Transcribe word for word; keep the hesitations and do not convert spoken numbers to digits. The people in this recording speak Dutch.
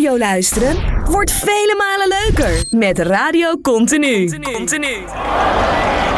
radio luisteren wordt vele malen leuker met Radio Continu. Continu. Continu.